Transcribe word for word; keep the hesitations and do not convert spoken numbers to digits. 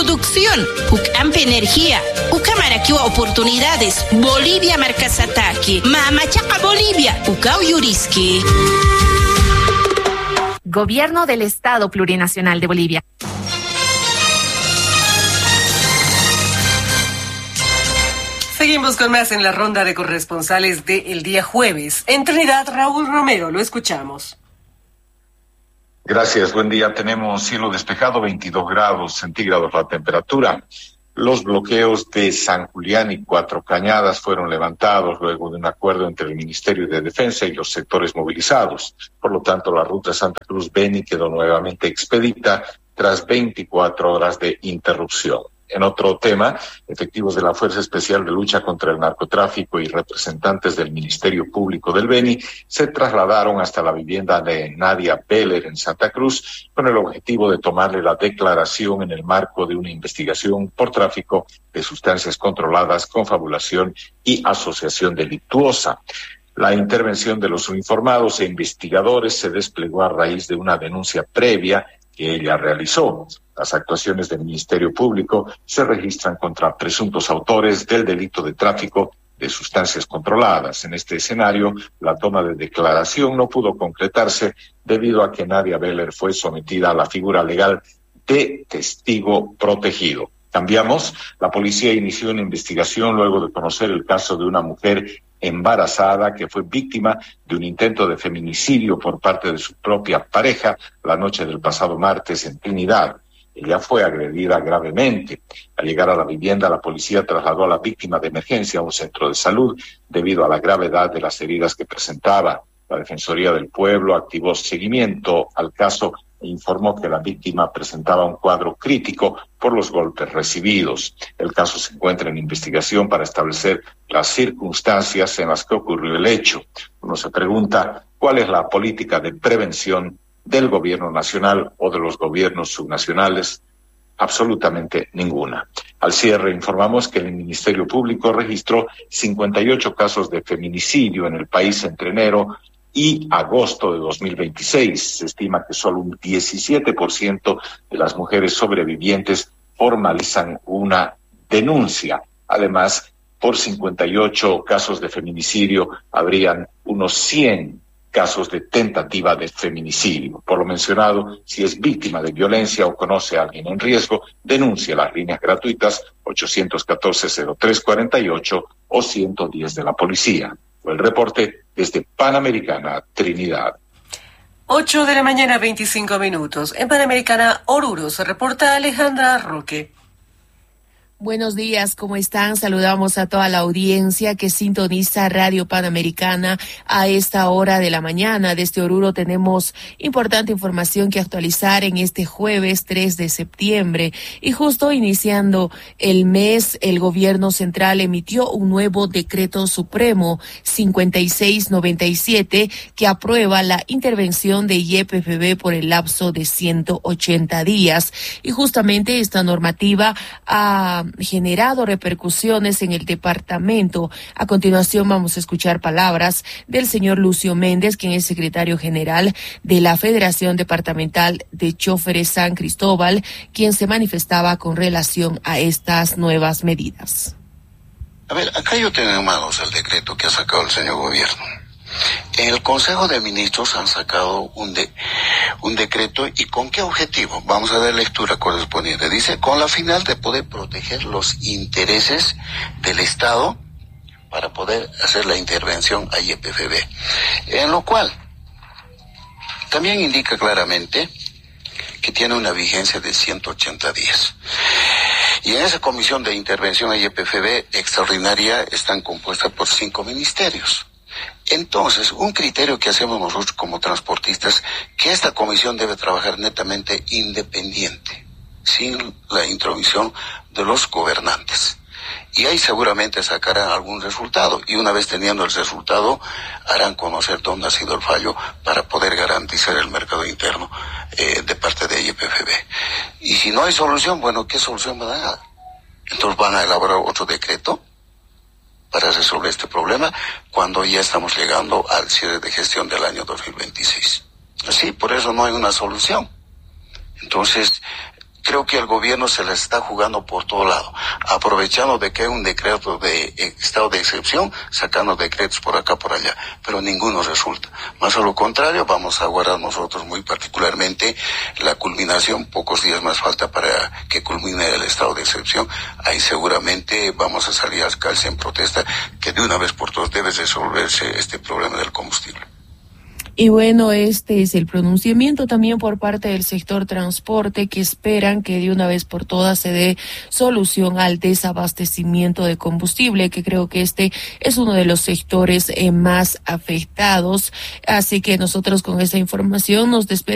producción, Pucampe energía, Ucamaraquiwa oportunidades, Bolivia marcas ataque, Mamachaca Bolivia, Ucao Yuriski. Gobierno del Estado Plurinacional de Bolivia. Seguimos con más en la ronda de corresponsales del día jueves. En Trinidad, Raúl Romero, lo escuchamos. Gracias, buen día. Tenemos cielo despejado, veintidós grados centígrados la temperatura. Los bloqueos de San Julián y Cuatro Cañadas fueron levantados luego de un acuerdo entre el Ministerio de Defensa y los sectores movilizados. Por lo tanto, la ruta Santa Cruz-Beni quedó nuevamente expedita tras veinticuatro horas de interrupción. En otro tema, efectivos de la Fuerza Especial de Lucha contra el Narcotráfico y representantes del Ministerio Público del Beni se trasladaron hasta la vivienda de Nadia Beller en Santa Cruz con el objetivo de tomarle la declaración en el marco de una investigación por tráfico de sustancias controladas, confabulación y asociación delictuosa. La intervención de los uniformados e investigadores se desplegó a raíz de una denuncia previa que ella realizó. Las actuaciones del Ministerio Público se registran contra presuntos autores del delito de tráfico de sustancias controladas. En este escenario, la toma de declaración no pudo concretarse debido a que Nadia Beller fue sometida a la figura legal de testigo protegido. Cambiamos. La policía inició una investigación luego de conocer el caso de una mujer embarazada que fue víctima de un intento de feminicidio por parte de su propia pareja la noche del pasado martes en Trinidad. Ella fue agredida gravemente. Al llegar a la vivienda, la policía trasladó a la víctima de emergencia a un centro de salud debido a la gravedad de las heridas que presentaba. La Defensoría del Pueblo activó seguimiento al caso e informó que la víctima presentaba un cuadro crítico por los golpes recibidos. El caso se encuentra en investigación para establecer las circunstancias en las que ocurrió el hecho. Uno se pregunta cuál es la política de prevención del gobierno nacional o de los gobiernos subnacionales. Absolutamente ninguna. Al cierre informamos que el Ministerio Público registró cincuenta y ocho casos de feminicidio en el país entre enero y agosto de dos mil veintiséis. Se estima que solo un diecisiete por ciento de las mujeres sobrevivientes formalizan una denuncia. Además, por cincuenta y ocho casos de feminicidio, habrían unos cien casos de tentativa de feminicidio. Por lo mencionado, si es víctima de violencia o conoce a alguien en riesgo, denuncie las líneas gratuitas ochocientos catorce cero tres cuarenta y ocho o ciento diez de la policía. Fue el reporte desde Panamericana, Trinidad. ocho de la mañana, veinticinco minutos. En Panamericana, Oruro, se reporta Alejandra Roque. Buenos días, ¿cómo están? Saludamos a toda la audiencia que sintoniza Radio Panamericana a esta hora de la mañana. Desde Oruro tenemos importante información que actualizar en este jueves tres de septiembre. Y justo iniciando el mes, el gobierno central emitió un nuevo decreto supremo cincuenta y seis noventa y siete que aprueba la intervención de Y P F B por el lapso de ciento ochenta días. Y justamente esta normativa ha generado repercusiones en el departamento. A continuación vamos a escuchar palabras del señor Lucio Méndez, quien es secretario general de la Federación Departamental de Choferes San Cristóbal, quien se manifestaba con relación a estas nuevas medidas. A ver, acá yo tengo en manos el decreto que ha sacado el señor gobierno. En el Consejo de Ministros han sacado un, de, un decreto. ¿Y con qué objetivo? Vamos a dar lectura correspondiente. Dice, con la final de poder proteger los intereses del Estado para poder hacer la intervención a Y P F B. En lo cual, también indica claramente que tiene una vigencia de ciento ochenta días. Y en esa comisión de intervención a Y P F B extraordinaria están compuestas por cinco ministerios. Entonces, un criterio que hacemos nosotros como transportistas, que esta comisión debe trabajar netamente independiente, sin la intromisión de los gobernantes. Y ahí seguramente sacarán algún resultado, y una vez teniendo el resultado, harán conocer dónde ha sido el fallo para poder garantizar el mercado interno eh, de parte de Y P F B. Y si no hay solución, bueno, ¿qué solución van a dar? Entonces van a elaborar otro decreto para resolver este problema cuando ya estamos llegando al cierre de gestión del año dos mil veintiséis. Así, por eso no hay una solución. Entonces, creo que el gobierno se la está jugando por todo lado, aprovechando de que hay un decreto de estado de excepción, sacando decretos por acá, por allá, pero ninguno resulta. Más a lo contrario, vamos a aguardar nosotros muy particularmente la culminación, pocos días más falta para que culmine el estado de excepción. Ahí seguramente vamos a salir a calce en protesta que de una vez por todas debe resolverse este problema del combustible. Y bueno, este es el pronunciamiento también por parte del sector transporte, que esperan que de una vez por todas se dé solución al desabastecimiento de combustible, que creo que este es uno de los sectores eh, más afectados. Así que nosotros con esta información nos despedimos.